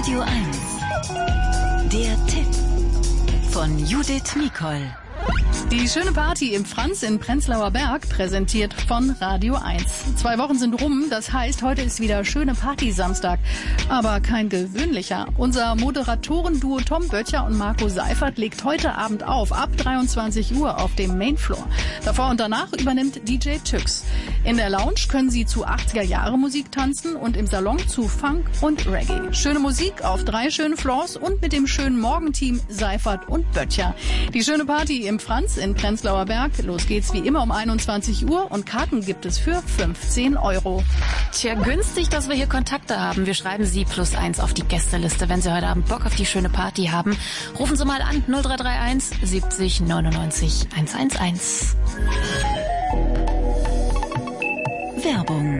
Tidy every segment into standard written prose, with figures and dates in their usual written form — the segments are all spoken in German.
Radio 1. Der Tipp von Judith Mikol. Die schöne Party im Franz in Prenzlauer Berg, präsentiert von Radio 1. 2 Wochen sind rum, das heißt, heute ist wieder schöne Party-Samstag. Aber kein gewöhnlicher. Unser Moderatoren-Duo Tom Böttcher und Marco Seifert legt heute Abend auf, ab 23 Uhr auf dem Mainfloor. Davor und danach übernimmt DJ Tyx. In der Lounge können Sie zu 80er-Jahre-Musik tanzen und im Salon zu Funk und Reggae. Schöne Musik auf 3 schönen Floors und mit dem schönen Morgenteam Seifert und Böttcher. Die schöne Party im Franz in Prenzlauer Berg. Los geht's wie immer um 21 Uhr und Karten gibt es für 15 €. Tja, günstig, dass wir hier Kontakte haben. Wir schreiben Sie +1 auf die Gästeliste. Wenn Sie heute Abend Bock auf die schöne Party haben, rufen Sie mal an 0331 70 99 111. Werbung.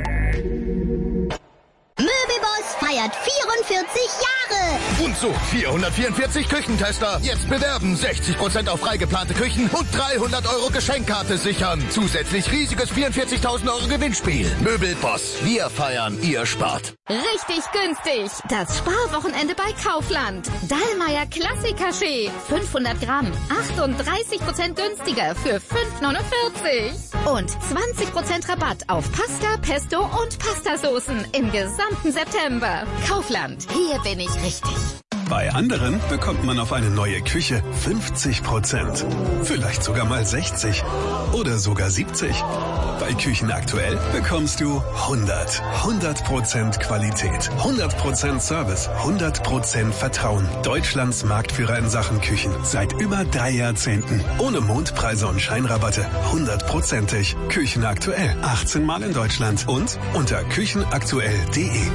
Möbelboss feiert 44 Jahre. Und so 444 Küchentester. Jetzt bewerben, 60% auf frei geplante Küchen und 300 € Geschenkkarte sichern. Zusätzlich riesiges 44.000 € Gewinnspiel. Möbelboss, wir feiern, ihr spart. Richtig günstig. Das Sparwochenende bei Kaufland. Dallmayr Klassiker-Schee. 500 Gramm. 38% günstiger für 5,49. Und 20% Rabatt auf Pasta, Pesto und Pastasoßen im gesamten September. Kaufland. Hier bin ich richtig. Bei anderen bekommt man auf eine neue Küche 50%. Vielleicht sogar mal 60. Oder sogar 70. Bei Küchen aktuell bekommst du 100% Qualität, 100% Service, 100% Vertrauen. Deutschlands Marktführer in Sachen Küchen. Seit über 3 Jahrzehnten. Ohne Mondpreise und Scheinrabatte. 100%ig. Küchen aktuell. 18 Mal in Deutschland. Und unter küchenaktuell.de.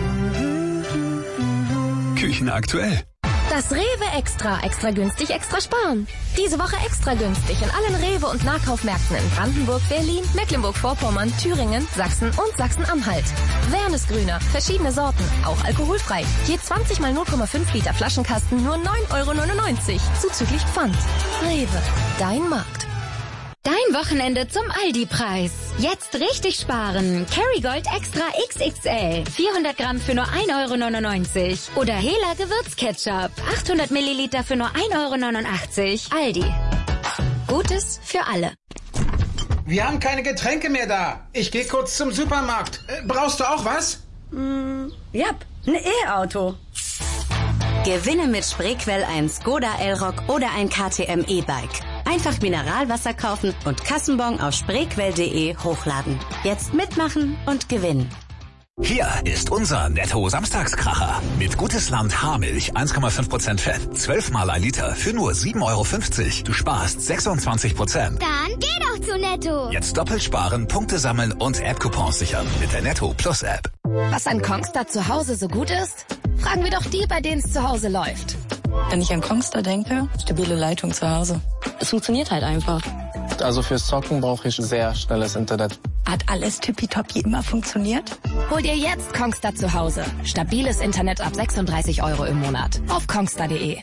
Küchen aktuell. Das Rewe Extra. Extra günstig, extra sparen. Diese Woche extra günstig in allen Rewe- und Nahkaufmärkten in Brandenburg, Berlin, Mecklenburg-Vorpommern, Thüringen, Sachsen und Sachsen-Anhalt. Wernesgrüner, verschiedene Sorten, auch alkoholfrei. Je 20 mal 0,5 Liter Flaschenkasten nur 9,99 € zuzüglich Pfand. Rewe, dein Markt. Dein Wochenende zum Aldi-Preis. Jetzt richtig sparen. Kerrygold Extra XXL. 400 Gramm für nur 1,99 €. Oder Hela Gewürzketchup. 800 Milliliter für nur 1,89 €. Aldi. Gutes für alle. Wir haben keine Getränke mehr da. Ich gehe kurz zum Supermarkt. Brauchst du auch was? Ja, ein E-Auto. Gewinne mit Spreequell ein Skoda Elrock oder ein KTM E-Bike. Einfach Mineralwasser kaufen und Kassenbon auf spreequell.de hochladen. Jetzt mitmachen und gewinnen. Hier ist unser Netto-Samstagskracher. Mit Gutes Land Haarmilch, 1,5% Fett, 12 mal 1 Liter für nur 7,50 €. Du sparst 26%. Dann geh doch zu Netto. Jetzt doppelt sparen, Punkte sammeln und App-Coupons sichern mit der Netto Plus App. Was an Kongstar zu Hause so gut ist? Fragen wir doch die, bei denen es zu Hause läuft. Wenn ich an Kongstar denke, stabile Leitung zu Hause. Es funktioniert halt einfach. Also fürs Zocken brauche ich sehr schnelles Internet. Hat alles tippitoppi immer funktioniert? Hol dir jetzt Kongstar zu Hause. Stabiles Internet ab 36 € im Monat. Auf kongstar.de.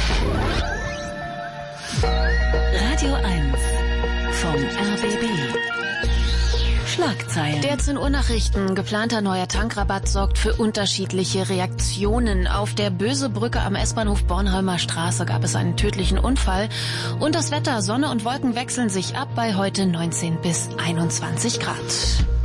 Radio 1 vom RBB. Schlagzeilen. Der 10 Uhr Nachrichten. Geplanter neuer Tankrabatt sorgt für unterschiedliche Reaktionen. Auf der Bösebrücke am S-Bahnhof Bornholmer Straße gab es einen tödlichen Unfall. Und das Wetter, Sonne und Wolken wechseln sich ab bei heute 19 bis 21 Grad.